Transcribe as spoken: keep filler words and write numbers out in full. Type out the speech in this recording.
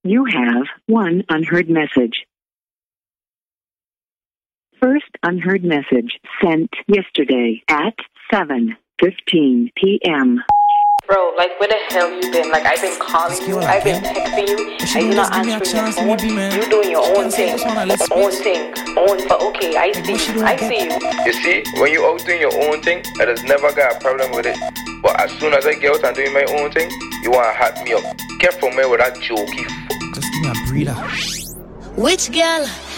You have one unheard message. First unheard message sent yesterday at seven fifteen p.m. Bro, like, where the hell you been? Like, I've been calling you, I've been texting you, and you're not answering your phone. You doing your own thing, own thing, own. But okay, I see you, I see you. You see, when you out doing your own thing, I just never got a problem with it. But as soon as I get out and doing my own thing, you wanna hat me up. Get from me with that jokey. Just give me a breather. Which girl